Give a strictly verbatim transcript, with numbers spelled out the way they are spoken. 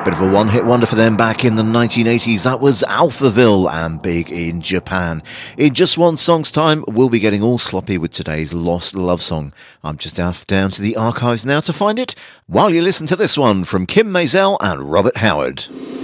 Bit of a one-hit wonder for them back in the nineteen eighties. That was Alphaville and Big in Japan. In just one song's time, we'll be getting all sloppy with today's Lost Love Song. I'm just off down to the archives now to find it, while you listen to this one from Kim Maisel and Robert Howard.